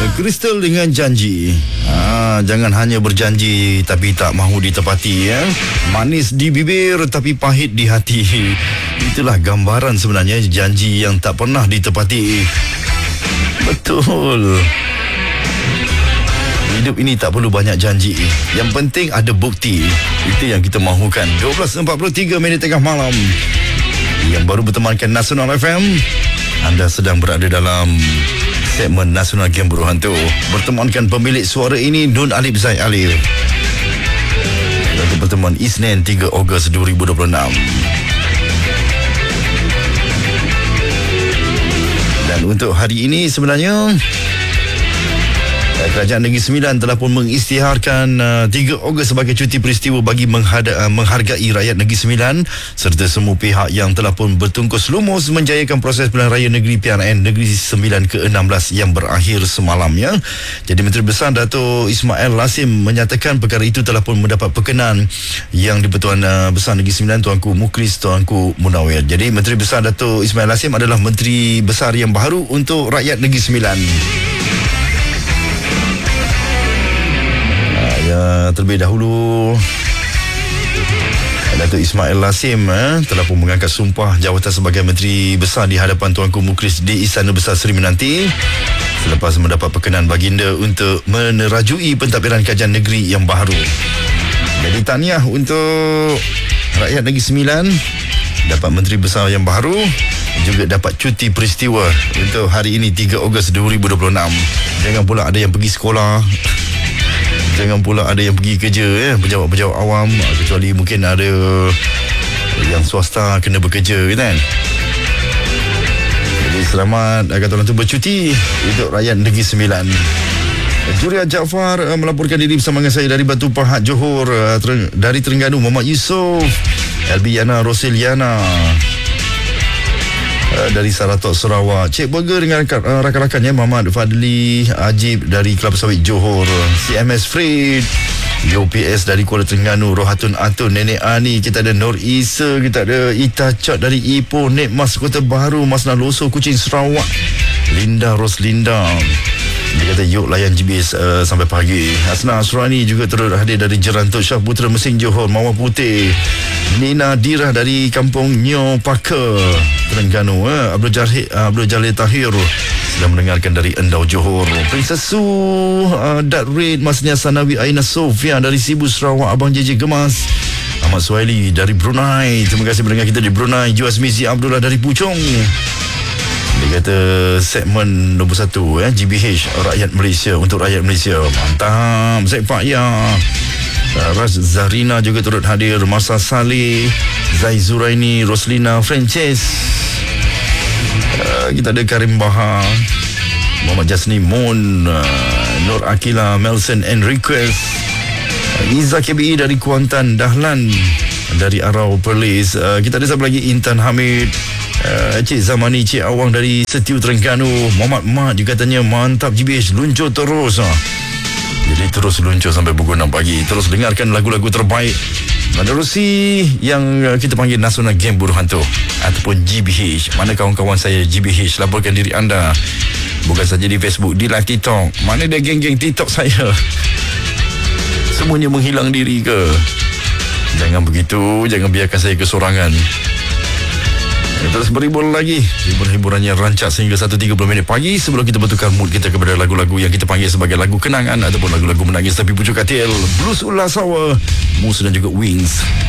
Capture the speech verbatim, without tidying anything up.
Crystal dengan janji. Ha, jangan hanya berjanji tapi tak mahu ditepati ya. Manis di bibir tapi pahit di hati. Itulah gambaran sebenarnya janji yang tak pernah ditepati. Betul. Hidup ini tak perlu banyak janji. Yang penting ada bukti. Itu yang kita mahukan. dua belas empat puluh tiga minit tengah malam. Yang baru bertemankan Nasional F M, anda sedang berada dalam segmen Nasional Game Buruh Hantu. Bertemankan pemilik suara ini Nun Alif Zaid Alif. Untuk pertemuan Isnin tiga Ogos dua ribu dua puluh enam. Dan untuk hari ini sebenarnya Kerajaan Negeri Sembilan telah pun mengisytiharkan uh, tiga Ogos sebagai cuti peristiwa bagi menghada, uh, menghargai rakyat Negeri Sembilan serta semua pihak yang telah pun bertungkus lumus menjayakan proses pilihan raya negeri P R N Negeri Sembilan ke enam belas yang berakhir semalam ya. Jadi Menteri Besar Dato' Ismail Lasim menyatakan perkara itu telah pun mendapat perkenan yang di-Pertuan uh, Besar Negeri Sembilan Tuanku Muklis Tuanku Munawir. Jadi Menteri Besar Dato' Ismail Lasim adalah Menteri Besar yang baru untuk rakyat Negeri Sembilan. Ya, terlebih dahulu Dato' Ismail Lasim eh, telah pun mengangkat sumpah jawatan sebagai Menteri Besar di hadapan Tuanku Muklis di Istana Besar Seri Menanti selepas mendapat perkenan baginda untuk menerajui pentadbiran kerajaan negeri yang baru. Jadi tahniah untuk rakyat Negeri Sembilan dapat Menteri Besar yang baru, juga dapat cuti peristiwa untuk hari ini tiga Ogos dua ribu dua puluh enam. Jangan pula ada yang pergi sekolah, jangan pula ada yang pergi kerja ya, pejabat-pejabat awam, kecuali mungkin ada yang swasta kena bekerja kan. Jadi selamat kata orang tu bercuti untuk rakyat Negeri Sembilan. Juria Jaafar uh, melaporkan diri bersama dengan saya dari Batu Pahat Johor, uh, ter- dari Terengganu Muhammad Yusof, L B Yana Rosiliana uh, dari Saratok Sarawak, Cik Burger dengan uh, rakan-rakannya Muhammad Fadli Ajib dari Kelapa Sawit Johor, C M S Fred, U P S dari Kuala Terengganu, Rohatun Atun, Nenek Ani, kita ada Nur Isa, kita ada Ita Cak dari Ipoh, Nek Mas Kota Baru, Mas Naloso Kuching Sarawak, Linda Roslinda. Dia kata yuk layan G B S uh, sampai pagi. Hasna Asrani juga turut hadir dari Jerantuk, Syah Putra Mesing Johor, Mawar Putih, Nina Dirah dari Kampung Nyo Paka Terengganu, eh. Abdul Jalil uh, Abdul Jalil Tahir sedang mendengarkan dari Endau Johor, Princess Su uh, Dat Red, Masnya Sanawi Aina Sofia dari Sibu Sarawak, Abang J J Gemas, Ahmad Suhaili dari Brunei, terima kasih mendengar kita di Brunei, Juaz Mizi Abdullah dari Puchong. Dia kata segmen nombor satu eh, G B H rakyat Malaysia untuk rakyat Malaysia. Mantap. Zaid Pak Ya, Raz Zarina juga turut hadir, Marsa Saleh, Zai Zuraini, Roslina Frances, uh, kita ada Karim Bahar, Muhammad Jasni Mon, uh, Nur Akila, Melson Enriquez, uh, Iza K B I dari Kuantan, Dahlan dari Arau Perlis, uh, kita ada siapa lagi, Intan Hamid, Uh, Cik Zamani, Cik Awang dari Setiu Terengganu, Muhammad Mat juga katanya mantap G B H, luncur terus ha. Jadi terus luncur sampai pukul enam pagi. Terus dengarkan lagu-lagu terbaik menerusi yang kita panggil Nasional Game Buruh Hantu ataupun G B H. Mana kawan-kawan saya G B H? Laporkan diri anda, bukan saja di Facebook, di live TikTok. Mana dia geng-geng TikTok saya? Semuanya menghilang diri ke? Jangan begitu, jangan biarkan saya kesorangan. Terus berhibur lagi. Hibur-hiburannya rancak sehingga satu tiga puluh minit pagi sebelum kita bertukar mood kita kepada lagu-lagu yang kita panggil sebagai lagu kenangan ataupun lagu-lagu menangis tapi pucuk katil, Blues Ulas Sawa, Mus dan juga Wings.